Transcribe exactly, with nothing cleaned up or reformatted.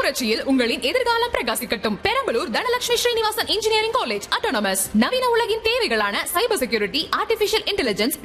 புரட்சியில் உங்களின் எதிர்காலம் பிரகாசிக்கட்டும். Perambalur Dhanalakshmi Srinivasan engineering college autonomous நவீன உலகின் தேவைகளான சைபர் செக்யூரிட்டி, ஆர்டிபிஷியல் இன்டெலிஜென்ஸ்,